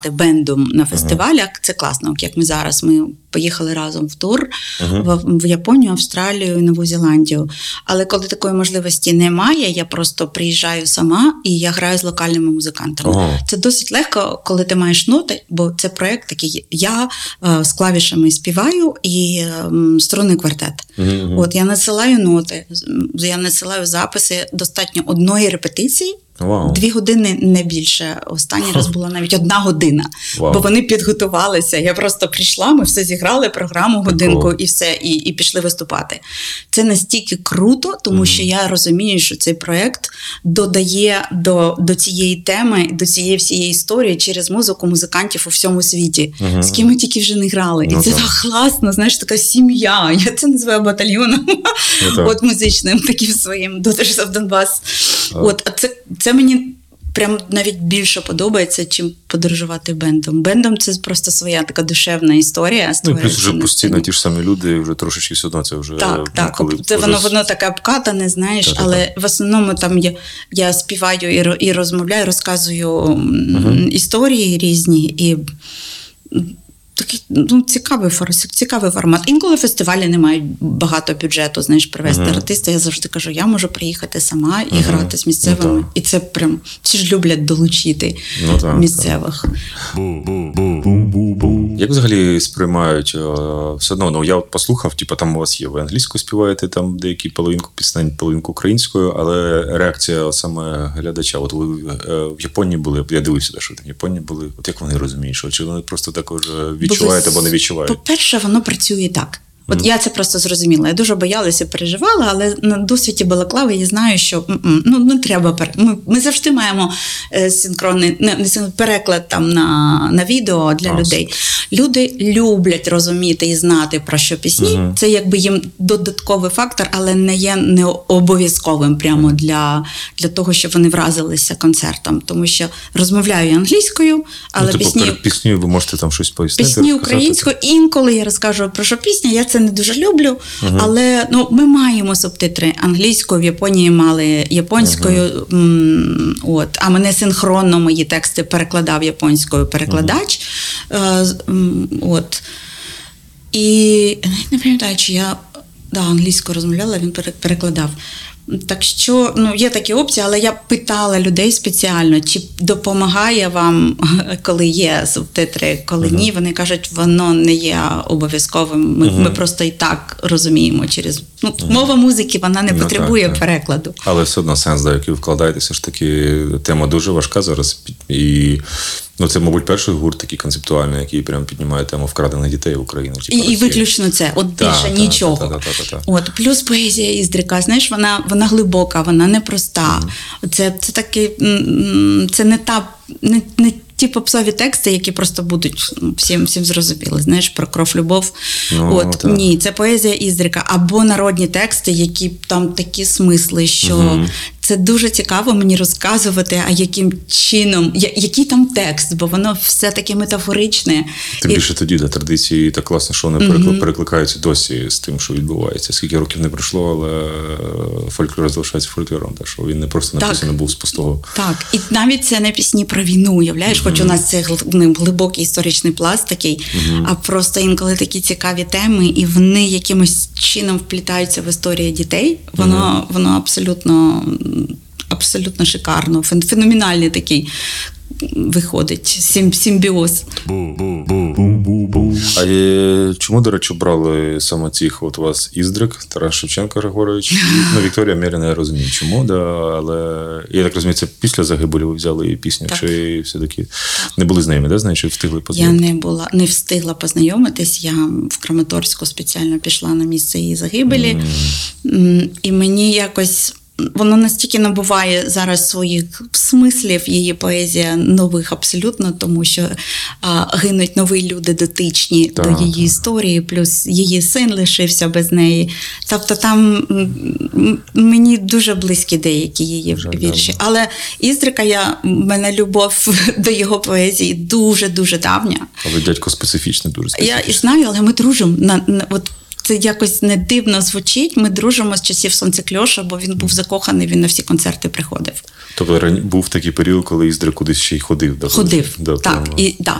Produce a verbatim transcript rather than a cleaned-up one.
бендом на фестивалях, uh-huh. це класно, як ми зараз, ми поїхали разом в тур uh-huh. в, в Японію, Австралію і Нову Зеландію. Але коли такої можливості немає, я просто приїжджаю сама і я граю з локальними музикантами. Uh-huh. Це досить легко, коли ти маєш ноти, бо це проєкт такий, я е, з клавішами співаю і е, струнний квартет. Uh-huh. От, я надсилаю ноти, я надсилаю записи, достатньо одної репетиції, Wow. Дві години, не більше. Останній раз була навіть одна година. Wow. Бо вони підготувалися. Я просто прийшла, ми все зіграли, програму, годинку cool. і все, і, і пішли виступати. Це настільки круто, тому mm-hmm. що я розумію, що цей проєкт додає до, до цієї теми, до цієї всієї історії через музику музикантів у всьому світі. Mm-hmm. З ким ми тільки вже не грали. No, і це так класно, знаєш, така сім'я. Я це називаю батальйоном. No, От музичним, таким своїм Daughters of Donbass. Oh. От, а це, це мені прям навіть більше подобається, чим подорожувати бендом. Бендом це просто своя така душевна історія. Ну, плюс вже постійно ті ж самі люди, вже трошечки все одно це вже... Так, так. Це воно, воно таке обкатане, знаєш, так, але так. в основному там я, я співаю і, і розмовляю, розказую uh-huh. історії різні, і такий, ну, цікавий, цікавий формат. Інколи фестивалі не мають багато бюджету, знаєш, привезти uh-huh. артиста. Я завжди кажу, я можу приїхати сама і uh-huh. грати з місцевими. Ну, і це прям, всі ж люблять долучити ну, так, місцевих. Так. Як взагалі сприймають, все одно, ну, я от послухав, типу, там у вас є, ви англійською співаєте, там деякі половинку пісень, половинку українською, але реакція саме глядача, от ви в Японії були, я дивився, що ви в Японії були, от як вони розуміють, що чи вони просто також відчувають або не відчувають? По-перше, воно працює так. От mm. я це просто зрозуміла. Я дуже боялася, переживала, але на досвіді балаклави я знаю, що ну, не треба. Ми, ми завжди маємо синхронний не, не, переклад там на, на відео для oh. людей. Люди люблять розуміти і знати, про що пісні. Mm-hmm. Це якби їм додатковий фактор, але не є не обов'язковим прямо mm. для, для того, щоб вони вразилися концертом. Тому що розмовляю англійською, але ну, типу, пісні... перед піснею ви можете там щось пояснити? Пісні українською. Інколи я розкажу, про що пісня. Я це не дуже люблю, uh-huh. але ну, ми маємо субтитри англійською, в Японії мали японською, uh-huh. от, а мене синхронно мої тексти перекладав японською перекладач. Uh-huh. От. І я не пам'ятаю, чи я да, англійською розмовляла, він перекладав. Так що, ну, є такі опції, але я питала людей спеціально, чи допомагає вам, коли є субтитри, коли uh-huh. ні. Вони кажуть, воно не є обов'язковим. Ми, uh-huh. ми просто і так розуміємо через... Ну, uh-huh. мова музики, вона не ну, потребує так, так. перекладу. Але все одно сенс, да, який вкладаєтеся, ж таки, тема дуже важка зараз. І... Ну, це, мабуть, перший гурт такий концептуальний, який прямо піднімає тему вкрадених дітей в Україну. І, і виключно це, от більше та, нічого. Та, та, та, та, та. От, плюс поезія Іздрика, знаєш, вона, вона глибока, вона непроста. Mm. Це, це таки, це не та, не, не ті попсові тексти, які просто будуть всім, всім зрозуміли, знаєш, про кров, любов. Ну, от, так. Ні, це поезія Іздрика. Або народні тексти, які там такі смисли, що mm-hmm. це дуже цікаво мені розказувати, а яким чином, який там текст, бо воно все таке метафоричне. Тим більше і... тоді, да, традиції так класно, що вони mm-hmm. перекликаються досі з тим, що відбувається. Скільки років не пройшло, але фольклор залишається фольклором, так що він не просто написаний був з пустого. Так, і навіть це не пісні про війну, уявляєш, mm-hmm. хоч у нас це глибокий історичний пласт такий, mm-hmm. а просто інколи такі цікаві теми, і вони якимось чином вплітаються в історію дітей, воно, mm-hmm. воно абсолютно... абсолютно шикарно, феноменальний такий виходить симбіоз. А є, чому, до речі, брали саме цих, от у вас Іздрик, Тарас Шевченко Григорович, і, ну, Вікторія Мєріна, я розумію, чому, да, але я так розумію, це після загибелі ви взяли її пісню, так. Чи все-таки не були знайомі, да, знаєш, чи встигли познайомитися? Я не була, не встигла познайомитись, я в Краматорську спеціально пішла на місце її загибелі, mm. і мені якось воно настільки набуває зараз своїх смислів, її поезія нових абсолютно, тому що а, гинуть нові люди дотичні так, до її так. історії, плюс її син лишився без неї. Тобто там мені дуже близькі деякі її Жаль, вірші. Да. Але Іздрика, я, в мене любов до його поезії дуже-дуже давня. Але дядько специфічний, дуже специфічний. Я знаю, але ми дружимо. На, на, от це якось не дивно звучить. Ми дружимо з часів Сонцекльоша, бо він був закоханий, він на всі концерти приходив. Тобто був такий період, коли Іздра кудись ще й ходив. Да, Ходив, да, так. прямо. І, да,